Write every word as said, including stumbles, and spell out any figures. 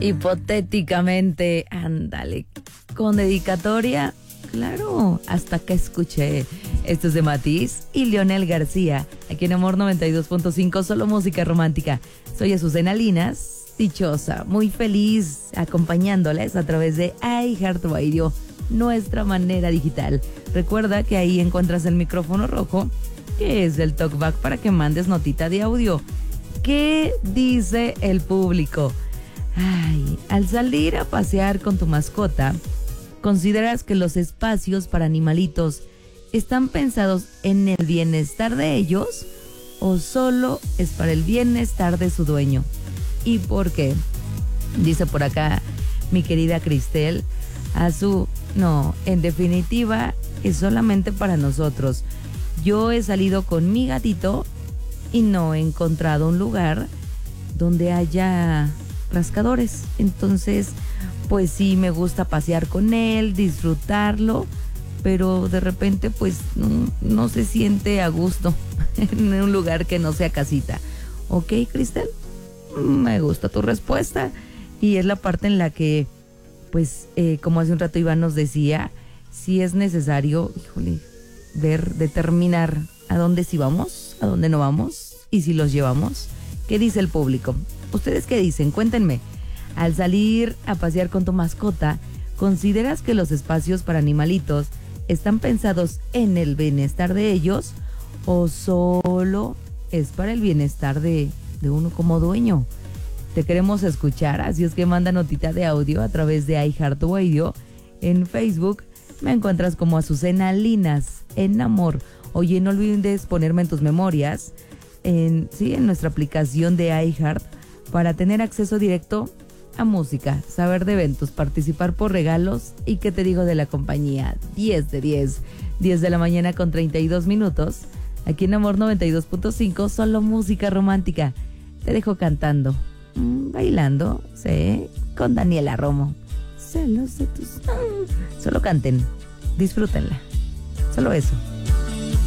Hipotéticamente, ándale, con dedicatoria, claro, hasta que escuché. Esto es de Matiz y Leonel García, aquí en Amor noventa y dos punto cinco, solo música romántica. Soy Azucena Linas, dichosa, muy feliz acompañándoles a través de iHeartRadio, nuestra manera digital. Recuerda que ahí encuentras el micrófono rojo, que es el talkback para que mandes notita de audio. ¿Qué dice el público? Ay, al salir a pasear con tu mascota, ¿consideras que los espacios para animalitos están pensados en el bienestar de ellos o solo es para el bienestar de su dueño? ¿Y por qué? Dice por acá mi querida Cristel, Azú, no, en definitiva es solamente para nosotros. Yo he salido con mi gatito y no he encontrado un lugar donde haya rascadores. Entonces, pues sí me gusta pasear con él, disfrutarlo, pero de repente pues no, no se siente a gusto en un lugar que no sea casita. ¿Ok, Cristel? Me gusta tu respuesta y es la parte en la que, pues, eh, como hace un rato Iván nos decía, si es necesario, híjole, ver, determinar a dónde sí vamos, a dónde no vamos y si los llevamos. ¿Qué dice el público? ¿Ustedes qué dicen? Cuéntenme. Al salir a pasear con tu mascota, ¿consideras que los espacios para animalitos están pensados en el bienestar de ellos o solo es para el bienestar de, de uno como dueño? Te queremos escuchar, así es que manda notita de audio a través de iHeartRadio. En Facebook me encuentras como Azucena Linas, en Amor. Oye, no olvides ponerme en tus memorias, en, sí, en nuestra aplicación de iHeart, para tener acceso directo a música, saber de eventos, participar por regalos y qué te digo de la compañía. diez de diez, diez de la mañana con treinta y dos minutos, aquí en Amor noventa y dos punto cinco, solo música romántica. Te dejo cantando, mmm, bailando, sí, con Daniela Romo. Celos de tus... Solo canten, disfrútenla, solo eso.